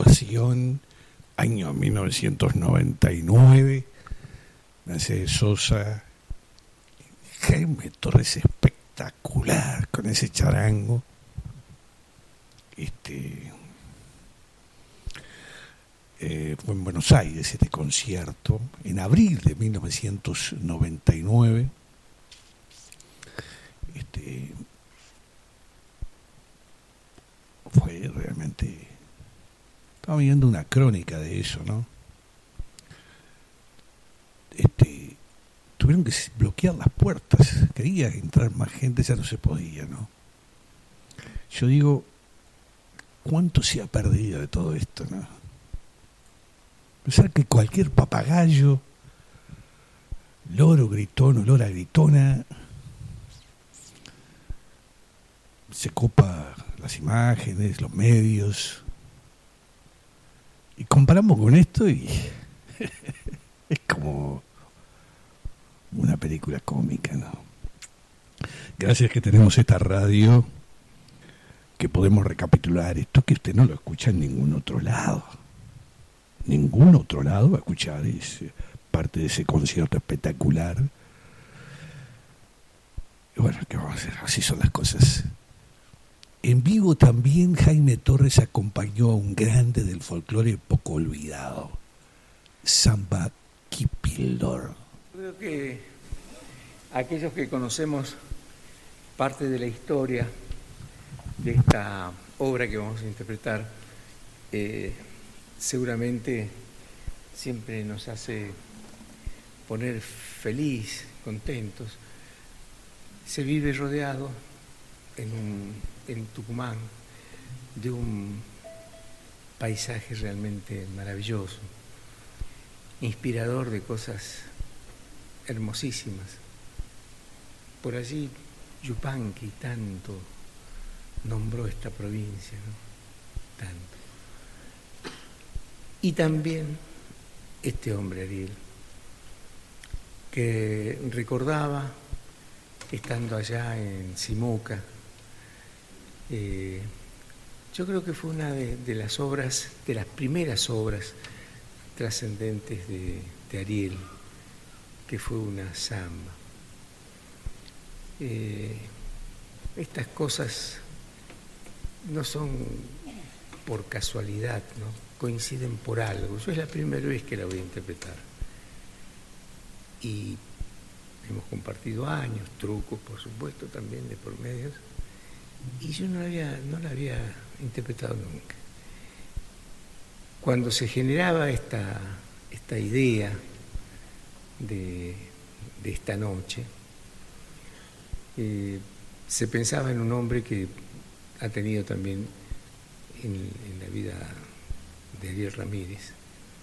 Estación, año 1999, Mercedes Sosa, Jaime Torres espectacular con ese charango. Fue en Buenos Aires este concierto, en abril de 1999. Fue realmente... Estaba viendo una crónica de eso, ¿no? Tuvieron que bloquear las puertas. Quería entrar más gente, ya no se podía, ¿no? Yo digo, ¿cuánto se ha perdido de todo esto, no? Pensar que cualquier papagayo, loro gritón o lora gritona, se copa las imágenes, los medios, y comparamos con esto y es como una película cómica, ¿no? Gracias que tenemos esta radio, que podemos recapitular esto, que usted no lo escucha en ningún otro lado. Ningún otro lado va a escuchar parte de ese concierto espectacular. Y bueno, ¿qué vamos a hacer? Así son las cosas. En vivo también Jaime Torres acompañó a un grande del folclore poco olvidado, Samba Kipildor. Creo que aquellos que conocemos parte de la historia de esta obra que vamos a interpretar, seguramente siempre nos hace poner feliz, contentos. Se vive rodeado en Tucumán de un paisaje realmente maravilloso, inspirador de cosas hermosísimas. Por allí Yupanqui tanto nombró esta provincia, ¿no? Tanto. Y también este hombre, Ariel, que recordaba, estando allá en Simuca, yo creo que fue una de las obras, de las primeras obras trascendentes de Ariel, que fue una samba. Estas cosas no son por casualidad, ¿no? Coinciden por algo. Yo es la primera vez que la voy a interpretar. Y hemos compartido años, trucos, por supuesto, también de por medios. Y yo no la había interpretado nunca. Cuando se generaba esta idea de esta noche, se pensaba en un hombre que ha tenido también en la vida de Ariel Ramírez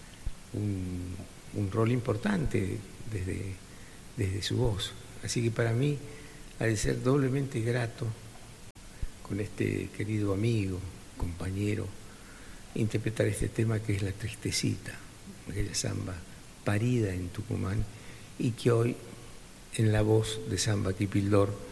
un rol importante desde su voz. Así que para mí ha de ser doblemente grato con este querido amigo, compañero, interpretar este tema que es La Tristecita, aquella samba parida en Tucumán y que hoy en la voz de Samba Kipildor